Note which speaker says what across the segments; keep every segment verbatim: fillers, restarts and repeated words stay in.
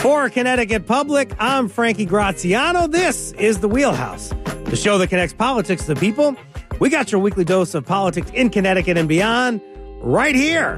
Speaker 1: For Connecticut Public, I'm Frankie Graziano. This is The Wheelhouse, the show that connects politics to the people. We got your weekly dose of politics in Connecticut and beyond right here.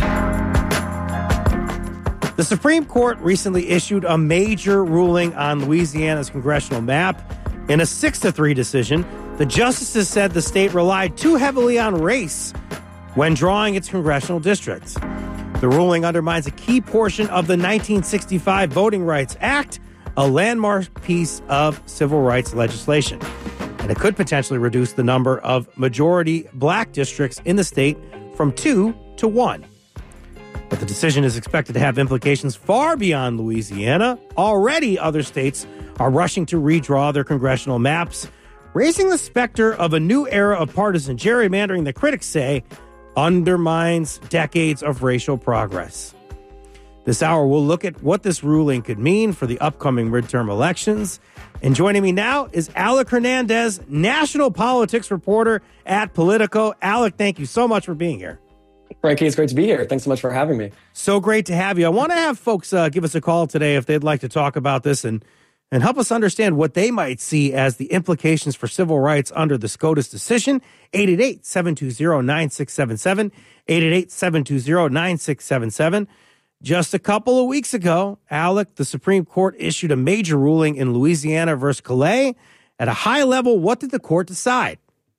Speaker 1: The Supreme Court recently issued a major ruling on Louisiana's congressional map. In a six to three decision, the justices said the state relied too heavily on race when drawing its congressional districts. The ruling undermines a key portion of the nineteen sixty-five Voting Rights Act, a landmark piece of civil rights legislation. And it could potentially reduce the number of majority black districts in the state from two to one. But the decision is expected to have implications far beyond Louisiana. Already, other states are rushing to redraw their congressional maps, raising the specter of a new era of partisan gerrymandering that critics say undermines decades of racial progress. This hour, we'll look at what this ruling could mean for the upcoming midterm elections. And joining me now is Alec Hernandez, national politics reporter at Politico. Alec, thank you so much for being here.
Speaker 2: Frankie, it's great to be here. Thanks so much for having me.
Speaker 1: So great to have you. I want to have folks uh, give us a call today if they'd like to talk about this and and help us understand what they might see as the implications for civil rights under the SCOTUS decision. eight eight eight, seven two zero, nine six seven seven, eight eight eight, seven two zero, nine six seven seven. Just a couple of weeks ago, Alec, the Supreme Court issued a major ruling in Louisiana versus Calais. At a high level, what did the court decide?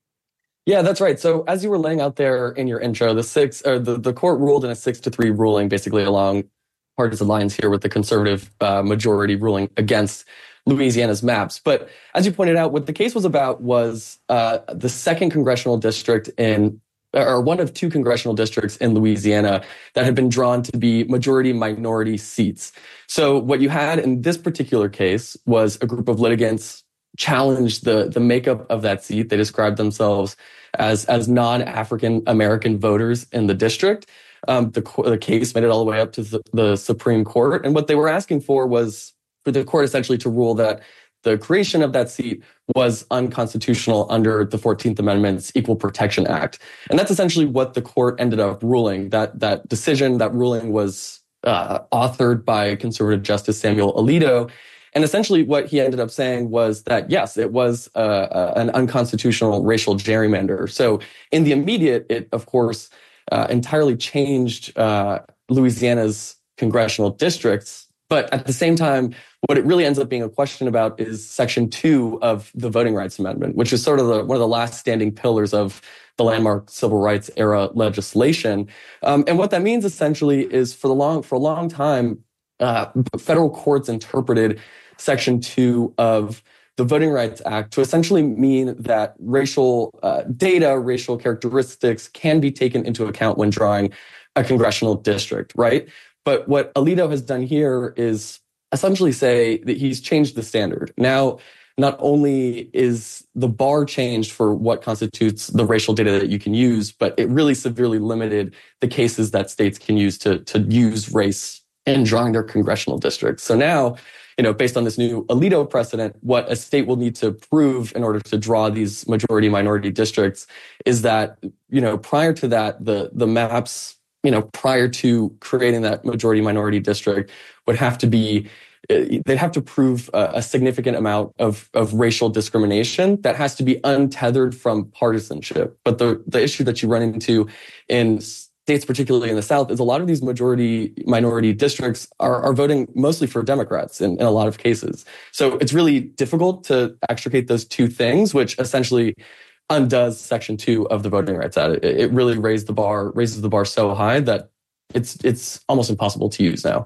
Speaker 2: Yeah, that's right. So as you were laying out there in your intro, the six or the, the court ruled in a six to three ruling, basically along partisan lines here with the conservative uh, majority ruling against Louisiana's maps. But as you pointed out, what the case was about was uh, the second congressional district in, or one of two congressional districts in Louisiana that had been drawn to be majority minority seats. So what you had in this particular case was a group of litigants challenged the, the makeup of that seat. They described themselves as, as non-African American voters in the district. Um, the, the case made it all the way up to the, the Supreme Court. And what they were asking for was for the court essentially to rule that the creation of that seat was unconstitutional under the fourteenth Amendment's Equal Protection Act. And that's essentially what the court ended up ruling. That, that decision, that ruling was uh, authored by conservative Justice Samuel Alito. And essentially what he ended up saying was that, yes, it was uh, uh, an unconstitutional racial gerrymander. So in the immediate, it, of course, uh, entirely changed uh, Louisiana's congressional districts. But at the same time, what it really ends up being a question about is Section two of the Voting Rights Amendment, which is sort of the, one of the last standing pillars of the landmark civil rights era legislation. Um, and what that means essentially is for the long for a long time, uh, federal courts interpreted Section two of the Voting Rights Act to essentially mean that racial uh, data, racial characteristics can be taken into account when drawing a congressional district, right? But what Alito has done here is essentially say that he's changed the standard. Now, not only is the bar changed for what constitutes the racial data that you can use, but it really severely limited the cases that states can use to, to use race in drawing their congressional districts. So now, you know, based on this new Alito precedent, what a state will need to prove in order to draw these majority minority districts is that, you know, prior to that, the, the maps, you know, prior to creating that majority minority district would have to be, they'd have to prove a, a significant amount of, of racial discrimination that has to be untethered from partisanship. But the, the issue that you run into in states, particularly in the South, is a lot of these majority minority districts are, are voting mostly for Democrats in, in a lot of cases. So it's really difficult to extricate those two things, which essentially undoes Section two of the Voting Rights Act. It, it really raised the bar, raises the bar so high that it's it's almost impossible to use now.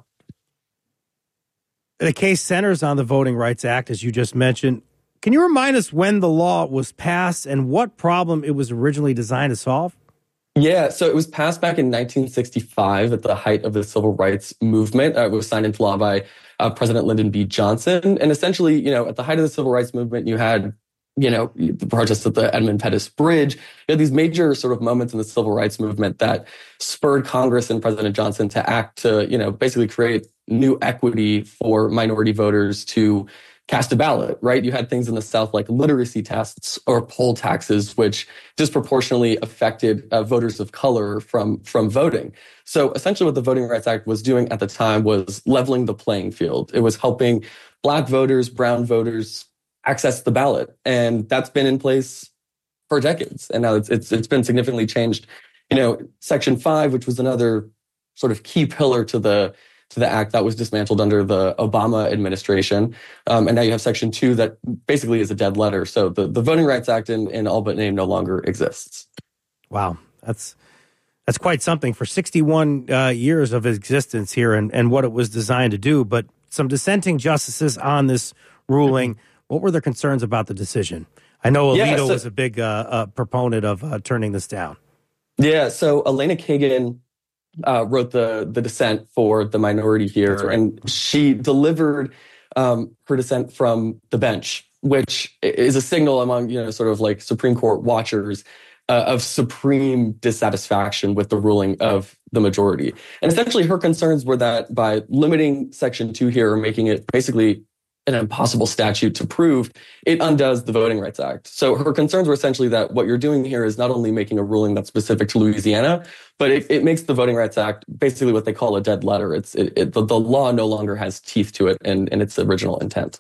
Speaker 1: The case centers on the Voting Rights Act, as you just mentioned. Can you remind us when the law was passed and what problem it was originally designed to solve?
Speaker 2: Yeah, so it was passed back in nineteen sixty-five at the height of the civil rights movement. Uh, it was signed into law by uh, President Lyndon B. Johnson. And essentially, you know, at the height of the civil rights movement, you had, you know, the protests at the Edmund Pettus Bridge. You had these major sort of moments in the civil rights movement that spurred Congress and President Johnson to act to, you know, basically create new equity for minority voters to cast a ballot, right? You had things in the South like literacy tests or poll taxes, which disproportionately affected uh, voters of color from, from voting. So essentially what the Voting Rights Act was doing at the time was leveling the playing field. It was helping Black voters, brown voters access the ballot. And that's been in place for decades. And now it's, it's, it's been significantly changed. You know, Section five, which was another sort of key pillar to the to the act, that was dismantled under the Obama administration. Um, and now you have Section two that basically is a dead letter. So the, the Voting Rights Act in, in all but name no longer exists.
Speaker 1: Wow. That's that's quite something for sixty-one uh, years of existence here and, and what it was designed to do. But some dissenting justices on this ruling, what were their concerns about the decision? I know Alito yeah, so, was a big uh, uh, proponent of uh, turning this down.
Speaker 2: Yeah, so Elena Kagan Uh, wrote the the dissent for the minority here, right. And she delivered um, her dissent from the bench, which is a signal among, you know, sort of like Supreme Court watchers uh, of supreme dissatisfaction with the ruling of the majority. And essentially her concerns were that by limiting Section two here, or making it basically an impossible statute to prove, it undoes the Voting Rights Act. So her concerns were essentially that what you're doing here is not only making a ruling that's specific to Louisiana, but it, it makes the Voting Rights Act basically what they call a dead letter. It's it, it, the, the law no longer has teeth to it and, and its original intent.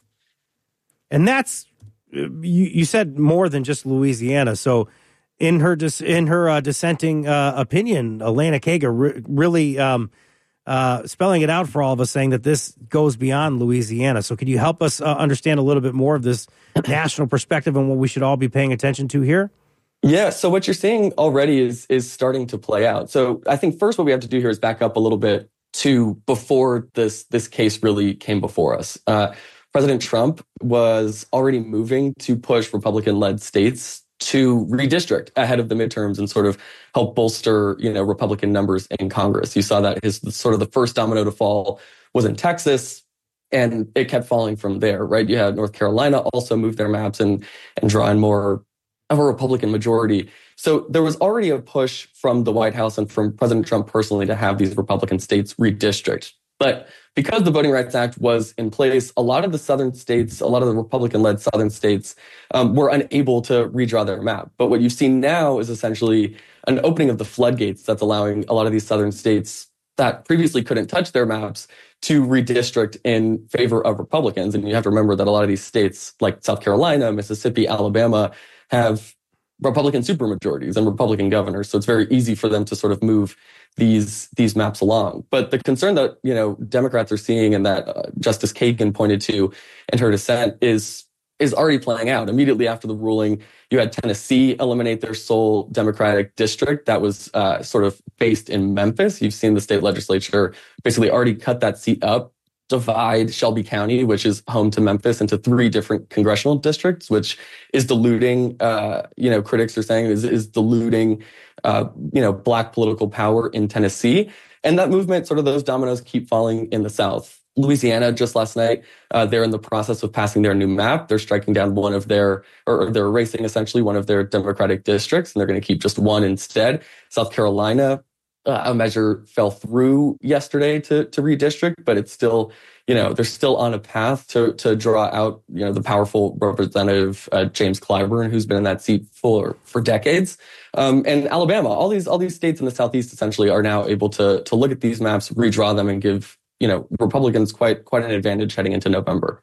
Speaker 1: And that's, you, you said more than just Louisiana. So in her dis, in her uh, dissenting uh, opinion, Elena Kagan re- really um, uh, spelling it out for all of us, saying that this goes beyond Louisiana. So could you help us uh, understand a little bit more of this national perspective and what we should all be paying attention to here?
Speaker 2: Yeah, so what you're seeing already is is starting to play out. So I think first what we have to do here is back up a little bit to before this this case really came before us. Uh, President Trump was already moving to push Republican-led states to redistrict ahead of the midterms and sort of help bolster, you know, Republican numbers in Congress. You saw that his sort of the first domino to fall was in Texas, and it kept falling from there, right? You had North Carolina also move their maps and and draw in more of a Republican majority. So there was already a push from the White House and from President Trump personally to have these Republican states redistrict. But because the Voting Rights Act was in place, a lot of the southern states, a lot of the Republican-led southern states um, were unable to redraw their map. But what you've seen now is essentially an opening of the floodgates that's allowing a lot of these southern states that previously couldn't touch their maps to redistrict in favor of Republicans. And you have to remember that a lot of these states like South Carolina, Mississippi, Alabama have Republican supermajorities and Republican governors. So it's very easy for them to sort of move these these maps along. But the concern that, you know, Democrats are seeing and that uh, Justice Kagan pointed to in her dissent is is already playing out. Immediately after the ruling, you had Tennessee eliminate their sole Democratic district that was uh, sort of based in Memphis. You've seen the state legislature basically already cut that seat up, divide Shelby County, which is home to Memphis, into three different congressional districts, which is diluting, uh, you know, critics are saying is, is diluting, uh, you know, Black political power in Tennessee. And that movement, sort of those dominoes keep falling in the South. Louisiana, just last night, uh, they're in the process of passing their new map. They're striking down one of their, or they're erasing essentially one of their Democratic districts, and they're going to keep just one instead. South Carolina, Uh, a measure fell through yesterday to to redistrict, but it's still, you know, they're still on a path to to draw out, you know, the powerful Representative uh, James Clyburn, who's been in that seat for for decades, um, and Alabama. All these all these states in the Southeast essentially are now able to to look at these maps, redraw them, and give, you know, Republicans quite quite an advantage heading into November.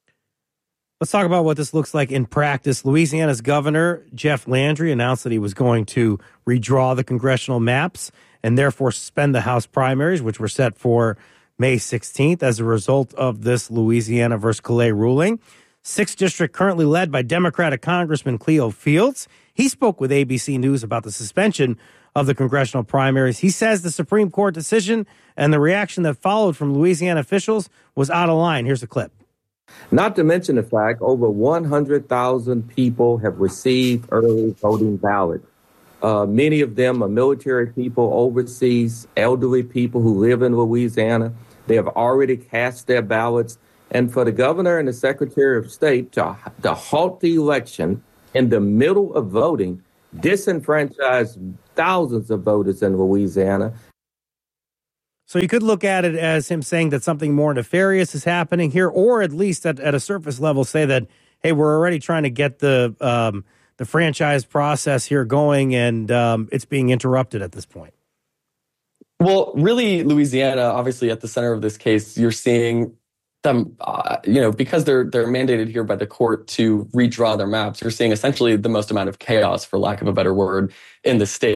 Speaker 1: Let's talk about what this looks like in practice. Louisiana's governor, Jeff Landry, announced that he was going to redraw the congressional maps and therefore suspend the House primaries, which were set for May sixteenth as a result of this Louisiana versus Calais ruling. Sixth District currently led by Democratic Congressman Cleo Fields. He spoke with A B C News about the suspension of the congressional primaries. He says the Supreme Court decision and the reaction that followed from Louisiana officials was out of line. Here's a clip.
Speaker 3: Not to mention the fact over one hundred thousand people have received early voting ballots. Uh, many of them are military people overseas, elderly people who live in Louisiana. They have already cast their ballots. And for the governor and the secretary of state to, to halt the election in the middle of voting, disenfranchise thousands of voters in Louisiana.
Speaker 1: So you could look at it as him saying that something more nefarious is happening here, or at least at, at a surface level say that, hey, we're already trying to get the um, the franchise process here going, and um, it's being interrupted at this point.
Speaker 2: Well, really, Louisiana, obviously at the center of this case, you're seeing them, uh, you know, because they're they're mandated here by the court to redraw their maps, you're seeing essentially the most amount of chaos, for lack of a better word, in the state.